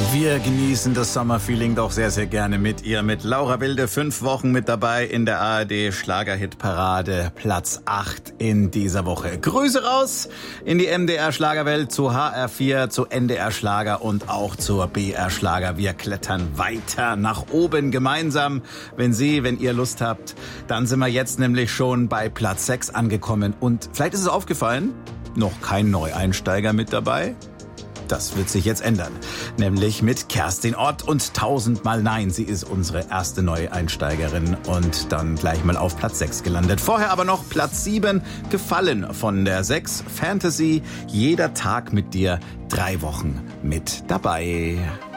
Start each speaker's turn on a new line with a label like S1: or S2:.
S1: Wir genießen das Sommerfeeling doch sehr, sehr gerne mit ihr. Mit Laura Wilde 5 Wochen mit dabei in der ARD Schlagerhitparade, Platz 8 in dieser Woche. Grüße raus in die MDR Schlagerwelt, zu HR4, zu NDR Schlager und auch zur BR Schlager. Wir klettern weiter nach oben gemeinsam. Wenn ihr Lust habt, dann sind wir jetzt nämlich schon bei Platz 6 angekommen. Und vielleicht ist es aufgefallen, noch kein Neueinsteiger mit dabei. Das wird sich jetzt ändern, nämlich mit Kerstin Ott und 1000-mal Nein. Sie ist unsere erste Neueinsteigerin und dann gleich mal auf Platz 6 gelandet. Vorher aber noch Platz 7, gefallen von der 6, Fantasy, jeder Tag mit dir, 3 Wochen mit dabei.